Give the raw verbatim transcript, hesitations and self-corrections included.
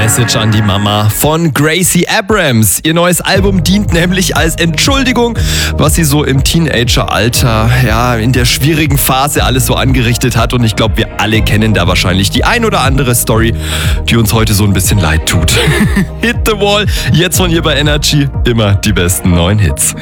Message an die Mama von Gracie Abrams. Ihr neues Album dient nämlich als Entschuldigung, was sie so im Teenageralter, ja, in der schwierigen Phase alles so angerichtet hat. Und ich glaube, wir alle kennen da wahrscheinlich die ein oder andere Story, die uns heute so ein bisschen leid tut. Hit the Wall, jetzt von ihr bei Energy, immer die besten neuen Hits.